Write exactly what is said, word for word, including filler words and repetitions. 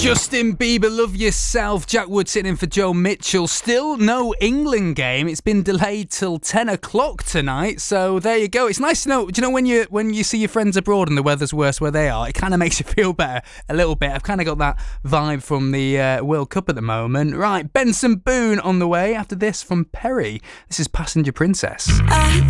Justin Bieber, Love Yourself. Jack Wood sitting in for Joe Mitchell. Still no England game. It's been delayed till ten o'clock tonight. So there you go. It's nice to know. Do you know when you when you see your friends abroad and the weather's worse where they are? It kind of makes you feel better a little bit. I've kind of got that vibe from the uh, World Cup at the moment. Right, Benson Boone on the way after this from Perry. This is Passenger Princess. I